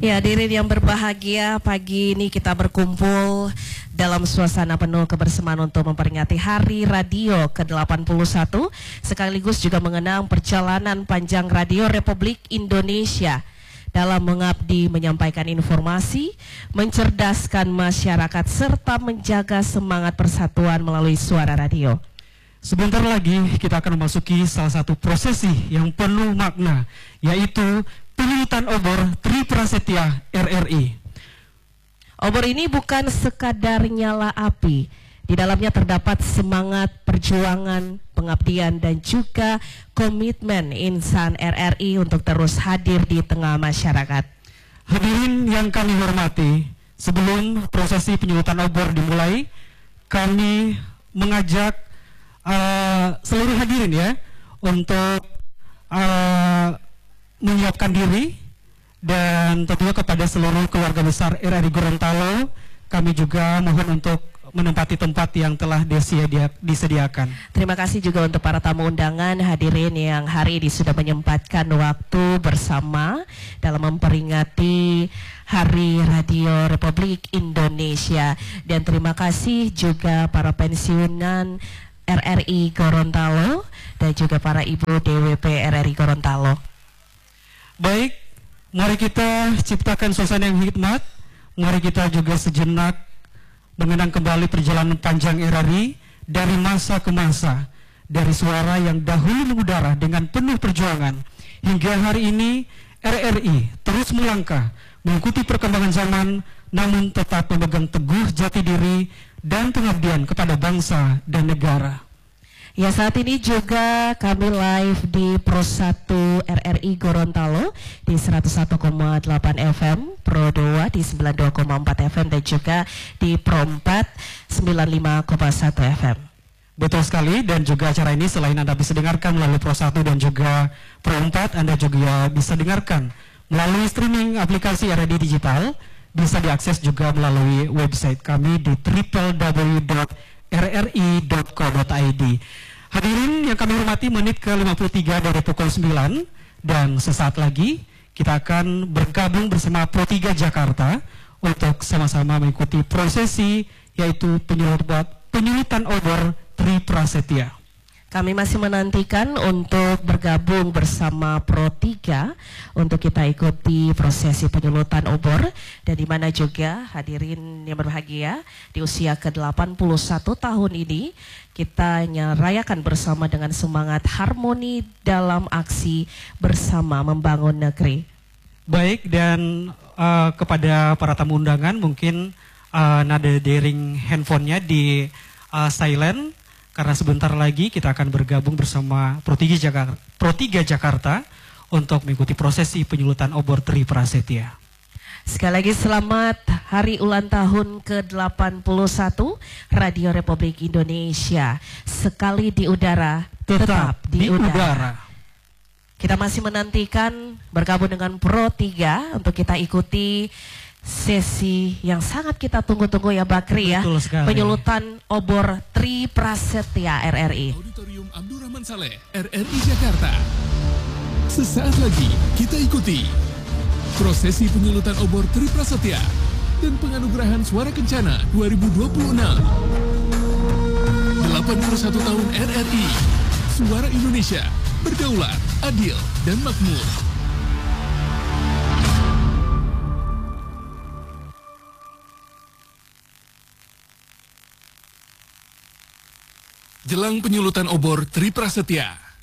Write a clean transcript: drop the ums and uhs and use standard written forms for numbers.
Ya, hadirin yang berbahagia, pagi ini kita berkumpul dalam suasana penuh kebersamaan untuk memperingati Hari Radio ke-81, sekaligus juga mengenang perjalanan panjang Radio Republik Indonesia dalam mengabdi, menyampaikan informasi, mencerdaskan masyarakat, serta menjaga semangat persatuan melalui suara radio. Sebentar lagi kita akan memasuki salah satu prosesi yang penuh makna, yaitu penyulutan obor Tri Prasetya RRI. Obor ini bukan sekadar nyala api. Di dalamnya terdapat semangat perjuangan, pengabdian, dan juga komitmen insan RRI untuk terus hadir di tengah masyarakat. Hadirin yang kami hormati, sebelum prosesi penyulutan obor dimulai, kami mengajak seluruh hadirin ya untuk menyiapkan diri, dan tentunya kepada seluruh keluarga besar RRI Gorontalo, kami juga mohon untuk menempati tempat yang telah disediakan. Terima kasih juga untuk para tamu undangan, hadirin yang hari ini sudah menyempatkan waktu bersama dalam memperingati Hari Radio Republik Indonesia. Dan terima kasih juga para pensiunan RRI Gorontalo dan juga para ibu DWP RRI Gorontalo. Baik, mari kita ciptakan suasana yang hikmat. Mari kita juga sejenak mengenang kembali perjalanan panjang RRI dari masa ke masa, dari suara yang dahulu mengudara dengan penuh perjuangan hingga hari ini RRI terus melangkah mengikuti perkembangan zaman, namun tetap memegang teguh jati diri dan pengabdian kepada bangsa dan negara. Ya, saat ini juga kami live di Pro 1 RRI Gorontalo di 101,8 FM, Pro 2 di 92,4 FM, dan juga di Pro 4 95,1 FM. Betul sekali, dan juga acara ini selain Anda bisa dengarkan melalui Pro 1 dan juga Pro 4, Anda juga bisa dengarkan melalui streaming aplikasi RRI Digital, bisa diakses juga melalui website kami di www.rri.co.id. Hadirin yang kami hormati, menit ke-53 dari pukul 9, dan sesaat lagi kita akan bergabung bersama Pro 3 Jakarta untuk sama-sama mengikuti prosesi, yaitu penyulutan obor Tri Prasetya. Kami masih menantikan untuk bergabung bersama Pro 3 untuk kita ikuti prosesi penyulutan obor, dan di mana juga hadirin yang berbahagia di usia ke-81 tahun ini kita rayakan bersama dengan semangat harmoni dalam aksi bersama membangun negeri. Baik, dan kepada para tamu undangan mungkin nada dering handphonenya di silent, karena sebentar lagi kita akan bergabung bersama Pro 3 Jakarta untuk mengikuti prosesi penyulutan obor Tri Prasetya. Sekali lagi selamat hari ulang tahun ke-81 Radio Republik Indonesia. Sekali di udara, tetap di udara. Kita masih menantikan bergabung dengan Pro 3 untuk kita ikuti sesi yang sangat kita tunggu-tunggu ya Bakri ya. Penyulutan obor Tri Prasetya RRI. Auditorium Abdurrahman Saleh, RRI Jakarta. Sesaat lagi kita ikuti prosesi penyulutan obor Tri Prasetya dan penganugerahan Suara Kencana 2026. 81 tahun RRI, Suara Indonesia, berdaulat, adil, dan makmur. Jelang penyulutan obor Tri Prasetya,